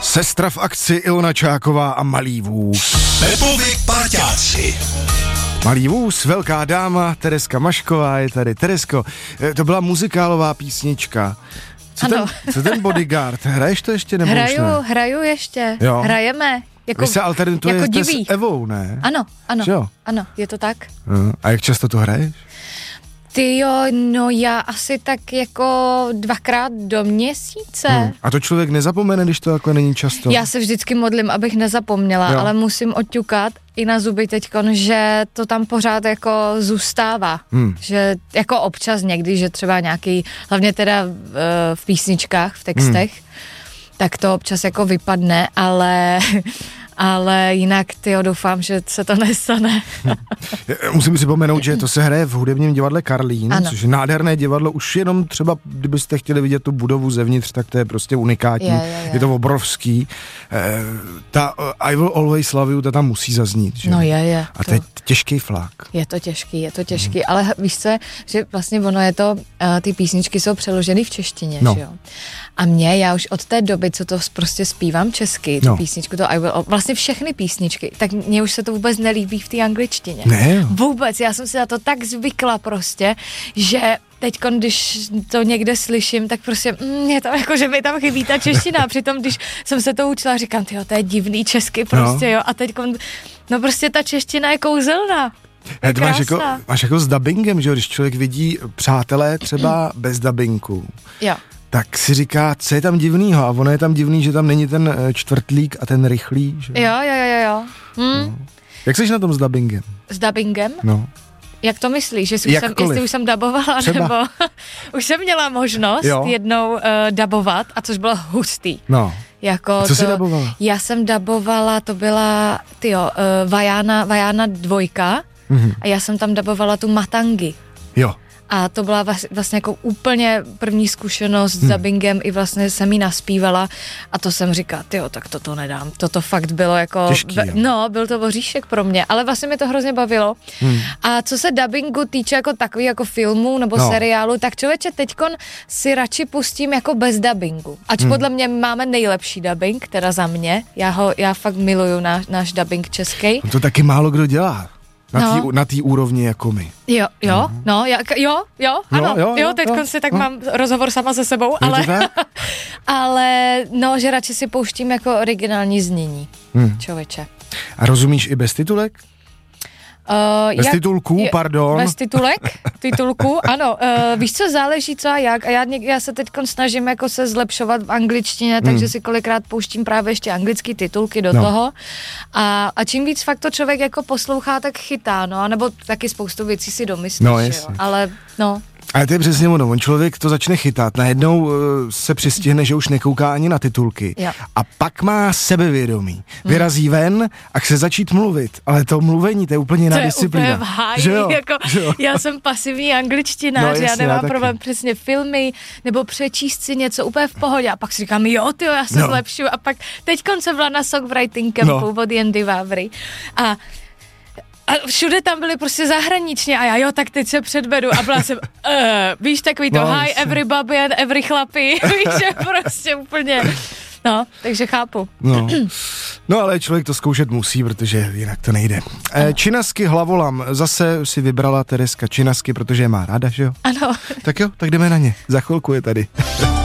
Sestra v akci Ilona Čáková a Malý vůz. Pepovi parťáci. Malý vůz, velká dáma, Tereska Mašková je tady. Teresko, to byla muzikálová písnička. Co ten Bodyguard? Hraješ to ještě nebo už ne? Hraju ještě. Jo. Hrajeme. Vy se alternatujete s Evou, ne? Ano, je to tak. A jak často to hraješ? Tyjo, no já asi tak jako 2krát do měsíce. A to člověk nezapomene, když to jako není často? Já se vždycky modlím, abych nezapomněla, ale musím oťukat i na zuby teďkon, že to tam pořád jako zůstává. Že jako občas někdy, že třeba nějaký, hlavně teda v písničkách, v textech, tak to občas jako vypadne, ale jinak doufám, že se to nestane. Musím připomenout, že to se hraje v hudebním divadle Karlín, což je nádherné divadlo, už jenom třeba, kdybyste chtěli vidět tu budovu zevnitř, tak to je prostě unikátní, je to obrovský. Ta I Will Always Love You, ta tam musí zaznít, že? No je. A to je těžký flák. Je to těžký, ale víš co, že vlastně ono je to, ty písničky jsou přeloženy v češtině, že jo? A já už od té doby, co to prostě zpívám česky, tu písničku, to I Will, vlastně všechny písničky, tak mně už se to vůbec nelíbí v té angličtině. Ne. Vůbec, já jsem si na to tak zvykla prostě, že teďkon, když to někde slyším, tak prostě mě tam jako, že mi tam chybí ta čeština, přitom když jsem se to učila, říkám, tyjo, to je divný česky prostě, jo, a teďkon, no prostě ta čeština je kouzelná. To máš jako s dubbingem, že jo, když člověk vidí Přátelé třeba bez dubbingu. Jo. Tak si říká, co je tam divnýho, a ono je tam divný, že tam není ten čtvrtlík a ten rychlý, že? Jo. No. Jak jsi na tom s dubbingem? S dubbingem? No. Jak to myslíš? Jestli už jsem dabovala, třeba. Nebo už jsem měla možnost jednou dabovat, a což bylo hustý. No. Jako co jsi dabovala? Já jsem dabovala, to byla, Vajána 2, a já jsem tam dabovala tu Matangi. Jo. A to byla vlastně jako úplně první zkušenost s dubbingem, i vlastně jsem jí naspívala a to jsem říkala, tak toto nedám. Toto fakt bylo jako... Těžký, byl to oříšek pro mě, ale vlastně mi to hrozně bavilo. A co se dubbingu týče jako takový jako filmů nebo seriálu, tak člověče teďkon si radši pustím jako bez dubbingu. Ač podle mě máme nejlepší dubbing, teda za mě. Já fakt miluju náš dubbing český. To taky málo kdo dělá. Na té úrovni jako my. Teďkon si tak mám rozhovor sama se sebou, ale že radši si pouštím jako originální znění, člověče. A rozumíš i bez titulek? Bez titulku, ano. Víš co, záleží co a jak. A já se teď snažím jako se zlepšovat v angličtině, takže si kolikrát pouštím právě ještě anglický titulky do toho. A čím víc fakt to člověk jako poslouchá, tak chytá, nebo taky spoustu věcí si domyslíš, jo. Ale Ale to je přesně ono, člověk to začne chytat, najednou se přistihne, že už nekouká ani na titulky a pak má sebevědomí, vyrazí ven a chce začít mluvit, ale to mluvení, to je úplně jiná disciplína. To je úplně v háji, já jsem pasivní angličtinář, já nemám problém přesně filmy, nebo přečíst si něco úplně v pohodě a pak si říkám, já se zlepšuju a pak teďkon jsem byla na songwriting campu od Jandy Vávry a všude tam byli prostě zahraničně a já tak teď se předvedu a byla jsem, víš, takový to hi every baby and every chlapi, víš, že prostě úplně, takže chápu. No ale člověk to zkoušet musí, protože jinak to nejde. Činasky Hlavolam, zase si vybrala Tereska Činasky, protože je má ráda, že jo? Ano. Tak jo, tak jdeme na ně, za chvilku je tady.